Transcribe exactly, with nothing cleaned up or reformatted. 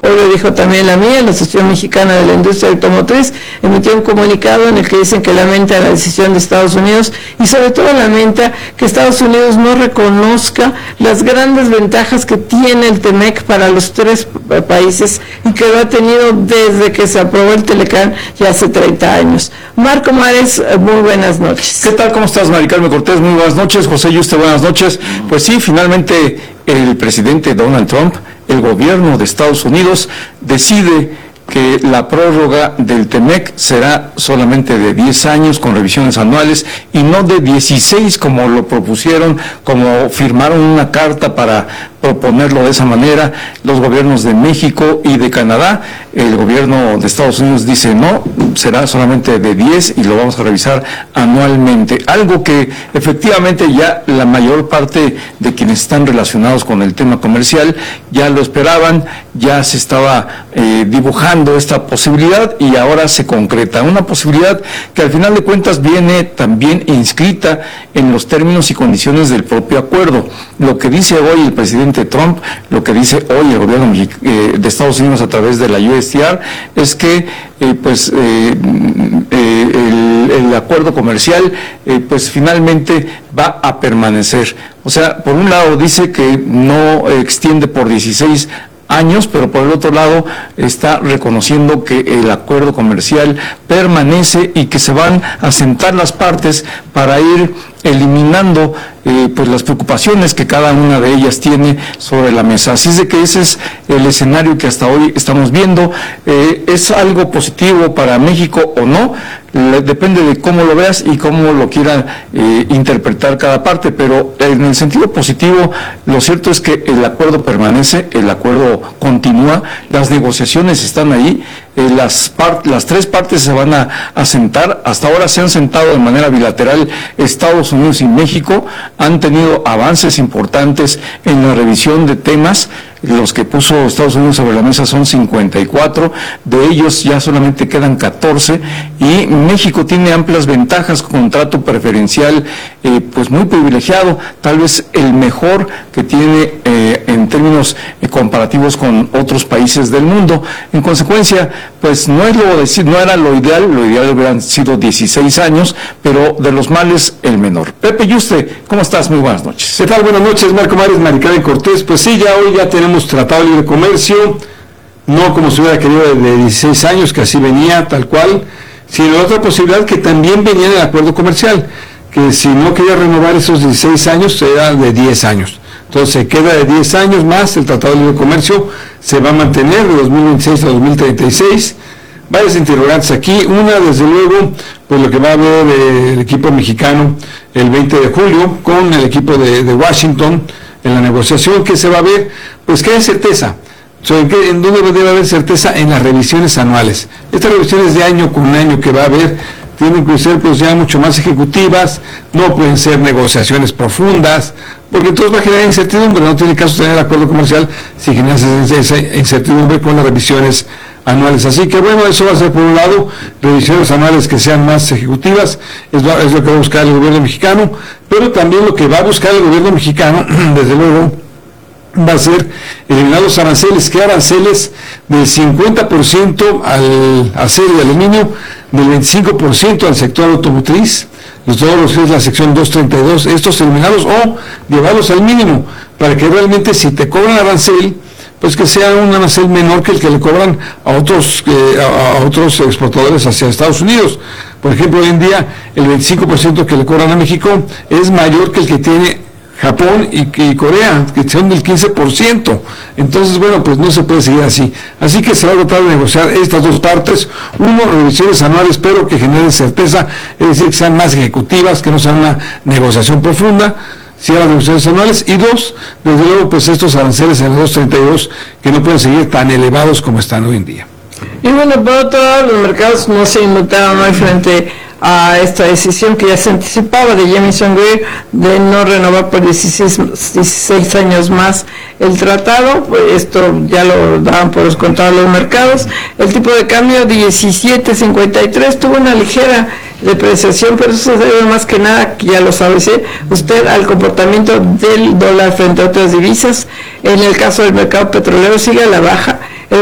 hoy lo dijo también la mía, la Asociación Mexicana de la Industria Automotriz, emitió un comunicado en el que dicen que lamenta la decisión de Estados Unidos y sobre todo lamenta que Estados Unidos no reconozca las grandes ventajas que tiene el TEMEC para los tres países y que lo ha tenido desde que se aprobó el Telecán ya hace treinta años. Marco Mares, muy buenas noches. ¿Qué tal? ¿Cómo estás, Mari Carmen Cortés? Muy buenas noches. José Yuste, buenas noches. Pues sí, finalmente el presidente Donald Trump, el gobierno de Estados Unidos, decide que la prórroga del TEMEC será solamente de diez años con revisiones anuales y no de dieciséis como lo propusieron, como firmaron una carta para proponerlo de esa manera los gobiernos de México y de Canadá. El gobierno de Estados Unidos dice no, será solamente de diez y lo vamos a revisar anualmente, algo que efectivamente ya la mayor parte de quienes están relacionados con el tema comercial ya lo esperaban, ya se estaba eh, dibujando esta posibilidad y ahora se concreta, una posibilidad que al final de cuentas viene también inscrita en los términos y condiciones del propio acuerdo. Lo que dice hoy el presidente Trump, lo que dice hoy el gobierno eh, de Estados Unidos a través de la U S T R es que eh, pues eh, eh, el, el acuerdo comercial eh, pues finalmente va a permanecer. O sea, por un lado dice que no extiende por dieciséis años, pero por el otro lado está reconociendo que el acuerdo comercial permanece y que se van a sentar las partes para ir eliminando eh, pues las preocupaciones que cada una de ellas tiene sobre la mesa. Así es de que ese es el escenario que hasta hoy estamos viendo. Eh, ¿es algo positivo para México o no? Le, depende de cómo lo veas y cómo lo quiera eh, interpretar cada parte, pero en el sentido positivo, lo cierto es que el acuerdo permanece, el acuerdo continúa, las negociaciones están ahí, eh, las, part, las tres partes se van a, a sentar. Hasta ahora se han sentado de manera bilateral Estados Unidos y México, han tenido avances importantes en la revisión de temas. Los que puso Estados Unidos sobre la mesa son cincuenta y cuatro, de ellos ya solamente quedan catorce y México tiene amplias ventajas, contrato preferencial eh, pues muy privilegiado, tal vez el mejor que tiene eh, en términos eh, comparativos con otros países del mundo. En consecuencia, pues no es lo decir, no era lo ideal, lo ideal hubieran sido dieciséis años, pero de los males el menor. Pepe Yuste, ¿cómo estás? Muy buenas noches. ¿Qué tal? Buenas noches, Marco Mares, Mari Carmen Cortés. Pues sí, ya hoy ya tenemos tratado de libre comercio, no como se hubiera querido de dieciséis años, que así venía tal cual, sino la otra posibilidad que también venía en el acuerdo comercial, que si no quería renovar esos dieciséis años, era de diez años. Entonces se queda de diez años más, el tratado de libre comercio se va a mantener de dos mil veintiséis a dos mil treinta y seis. Varias interrogantes aquí. Una, desde luego, pues lo que va a ver eh, el equipo mexicano el veinte de julio con el equipo de, de Washington en la negociación, que se va a ver, pues que hay certeza. ¿Sobre qué, en dónde debe haber certeza? En las revisiones anuales. Estas revisiones de año con año que va a haber tienen que ser pues ya mucho más ejecutivas, no pueden ser negociaciones profundas, porque entonces va a generar incertidumbre. No tiene caso tener acuerdo comercial si genera esa incertidumbre con las revisiones anuales. Así que bueno, eso va a ser por un lado, revisiones anuales que sean más ejecutivas, es lo, es lo que va a buscar el gobierno mexicano, pero también lo que va a buscar el gobierno mexicano, desde luego, va a ser eliminar los aranceles. ¿Qué aranceles? Del cincuenta por ciento al acero y aluminio, del veinticinco por ciento al sector automotriz, todos los que es la sección doscientos treinta y dos, estos eliminados o llevarlos al mínimo, para que realmente si te cobran arancel, pues que sea un arancel menor que el que le cobran a otros eh, a, a otros exportadores hacia Estados Unidos. Por ejemplo, hoy en día el veinticinco por ciento que le cobran a México es mayor que el que tiene Japón y, y Corea, que son del quince por ciento. Entonces, bueno, pues no se puede seguir así. Así que se va a tratar de negociar estas dos partes. Uno, revisiones anuales, pero que generen certeza, es decir, que sean más ejecutivas, que no sean una negociación profunda, si las revisiones anuales. Y dos, desde luego, pues estos aranceles en el doscientos treinta y dos que no pueden seguir tan elevados como están hoy en día. Y bueno, por otro lado, los mercados no se inmutaron hoy frente a esta decisión que ya se anticipaba de Jamieson Greer de no renovar por dieciséis, dieciséis años más el tratado. Pues esto ya lo daban por descontado los mercados. El tipo de cambio diecisiete cincuenta y tres tuvo una ligera depreciación, pero eso se debe más que nada, que ya lo sabe usted, al comportamiento del dólar frente a otras divisas. En el caso del mercado petrolero sigue a la baja